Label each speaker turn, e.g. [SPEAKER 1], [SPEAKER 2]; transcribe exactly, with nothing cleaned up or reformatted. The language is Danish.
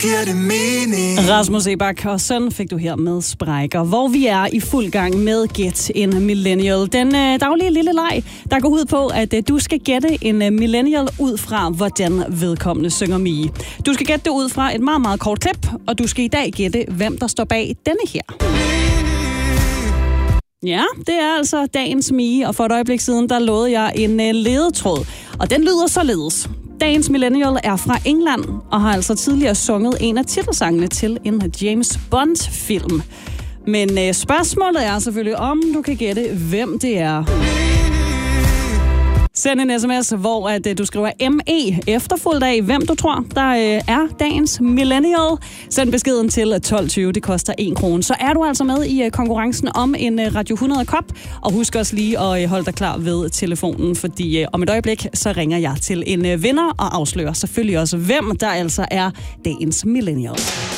[SPEAKER 1] giver det mening.
[SPEAKER 2] Rasmus Ebak og Søn fik du her med Sprækker, hvor vi er i fuld gang med Gæt en Millennial. Den øh, daglige lille leg, der går ud på, at øh, du skal gætte en øh, millennial ud fra, hvordan vedkommende synger Mie. Du skal gætte det ud fra et meget, meget kort klip, og du skal i dag gætte, hvem der står bag denne her. Ja, det er altså dagens Mie, og for et øjeblik siden, der lovede jeg en øh, ledetråd, og den lyder således. Dagens millennial er fra England, og har altså tidligere sunget en af titelsangene til en James Bond-film. Men øh, spørgsmålet er selvfølgelig, om du kan gætte, hvem det er. Send en sms, hvor at, øh, du skriver M E efterfulgt af, hvem du tror, der øh, er dagens millennial. Send beskeden til tolv tyve, det koster en krone. Så er du altså med i øh, konkurrencen om en øh, Radio hundrede kop. Og husk også lige at øh, holde dig klar ved telefonen, fordi øh, om et øjeblik, så ringer jeg til en øh, vinder og afslører selvfølgelig også, hvem der altså er dagens millennial.